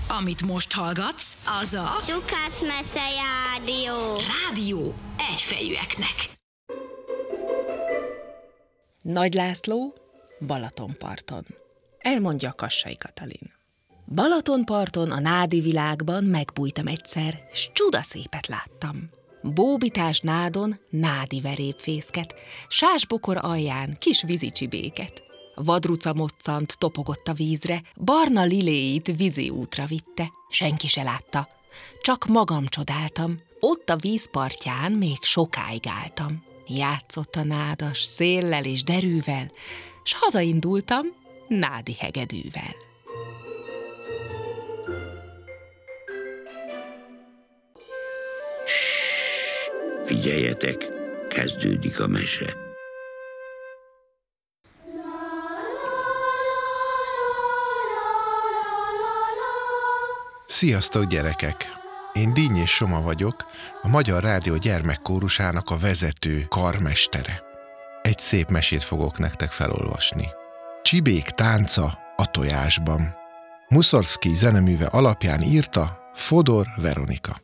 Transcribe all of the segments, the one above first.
Amit most hallgatsz, az a Csukasz Mese Rádió. Rádió egyfejűeknek. Nagy László, Balatonparton. Elmondja Kassai Katalin. Balatonparton a nádi világban megbújtam egyszer, s csudaszépet láttam. Bóbitás nádon nádi verépfészket, sásbokor alján kis vízicsibéket. Vadruca moccant topogott a vízre, barna liléit vízi útra vitte. Senki se látta, csak magam csodáltam. Ott a vízpartján még sokáig álltam. Játszott a nádas széllel és derűvel, s hazaindultam nádi hegedűvel. Figyeljetek, kezdődik a mese. Sziasztok, gyerekek! Én Dinnyés Soma vagyok, a Magyar Rádió gyermekkórusának a vezető karmestere. Egy szép mesét fogok nektek felolvasni. Csibék tánca a tojásban. Muszorgszkij zeneműve alapján írta Fodor Veronika.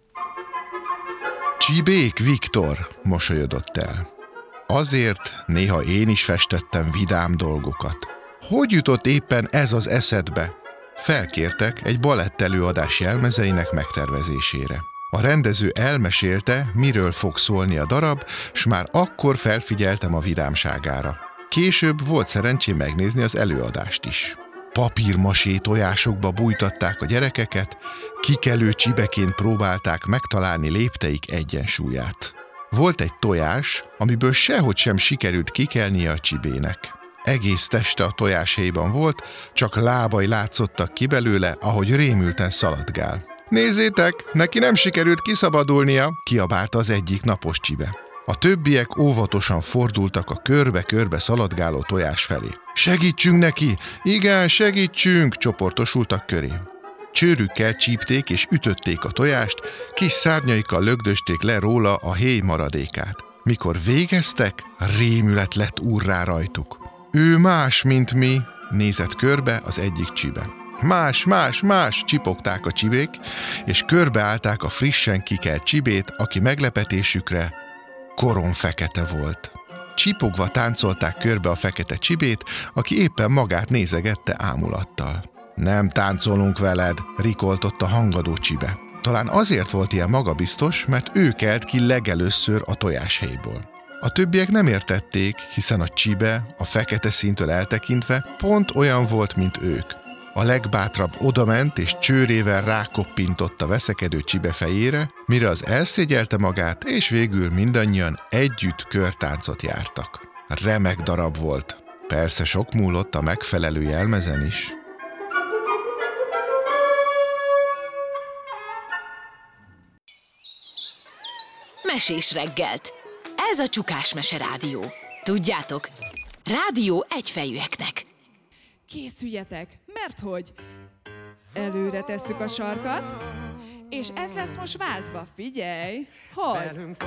Csibék Viktor mosolyodott el. Azért néha én is festettem vidám dolgokat. Hogy jutott éppen ez az eszedbe? Felkértek egy balett előadás jelmezeinek megtervezésére. A rendező elmesélte, miről fog szólni a darab, s már akkor felfigyeltem a vidámságára. Később volt szerencsém megnézni az előadást is. Papírmasé tojásokba bújtatták a gyerekeket, kikelő csibeként próbálták megtalálni lépteik egyensúlyát. Volt egy tojás, amiből sehogy sem sikerült kikelnie a csibének. Egész teste a tojáshéjban volt, csak lábai látszottak ki belőle, ahogy rémülten szaladgál. Nézzétek, neki nem sikerült kiszabadulnia, kiabálta az egyik napos csibe. A többiek óvatosan fordultak a körbe-körbe szaladgáló tojás felé. Segítsünk neki! Igen, segítsünk! Csoportosultak köré. Csőrükkel csípték és ütötték a tojást, kis szárnyaikkal lögdösték le róla a héj maradékát. Mikor végeztek, rémület lett úrrá rajtuk. Ő más, mint mi, nézett körbe az egyik csibe. Más, csipogták a csibék, és körbeállták a frissen kikelt csibét, aki meglepetésükre koronfekete volt. Csipogva táncolták körbe a fekete csibét, aki éppen magát nézegette ámulattal. Nem táncolunk veled, rikoltott a hangadó csibe. Talán azért volt ilyen magabiztos, mert ő kelt ki legelőször a tojáshéjból. A többiek nem értették, hiszen a csibe, a fekete színtől eltekintve pont olyan volt, mint ők. A legbátrabb odament és csőrével rákoppintott a veszekedő csibe fejére, mire az elszégyelte magát, és végül mindannyian együtt körtáncot jártak. Remek darab volt. Persze sok múlott a megfelelő jelmezen is. Mesés reggelt. Ez a Csukás Mese Rádió. Tudjátok, rádió egyfejűeknek. Készüljetek, mert hogy előre tesszük a sarkat, és ez lesz most váltva, figyelj, hallj!